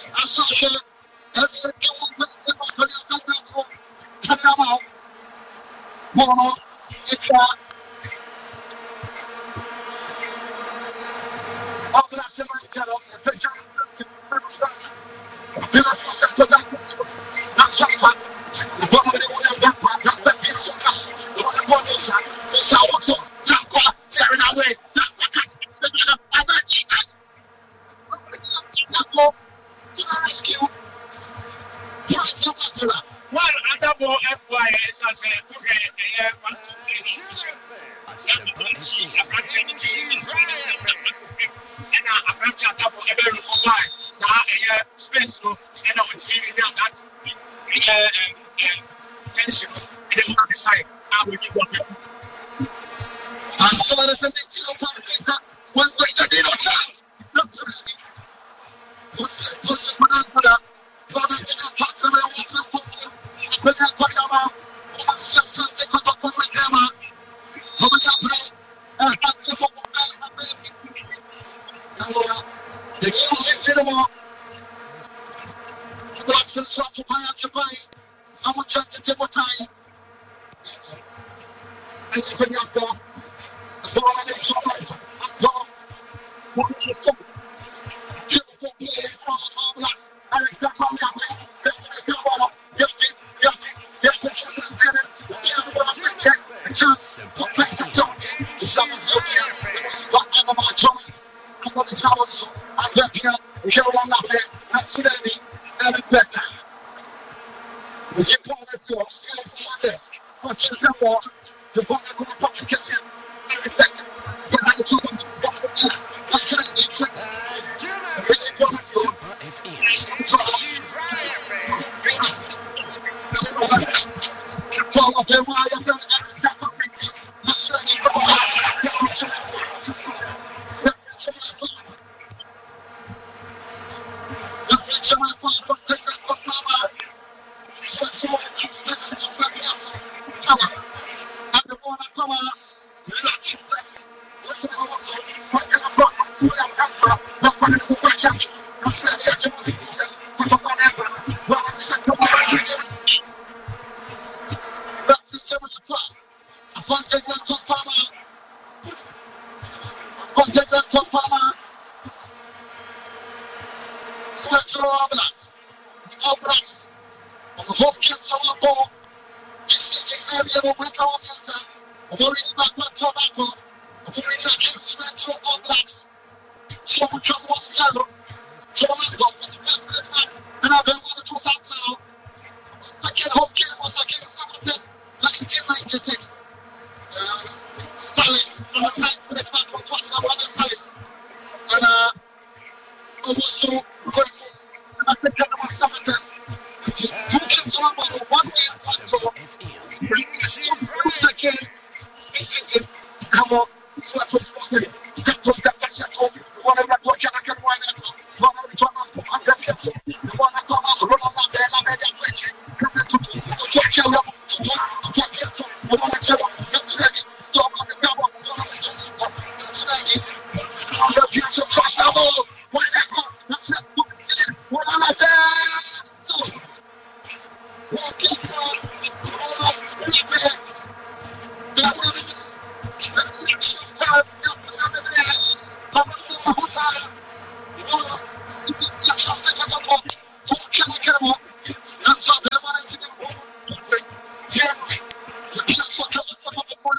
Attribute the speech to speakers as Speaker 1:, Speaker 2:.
Speaker 1: Asasha, as the king Kanama, Mono, Ika, of the National picture, tearing away. To the rescue. One other more FYS as a okay, space and that tension decide how we keep working. And so there's a big when we said no chance. Look to the street. What's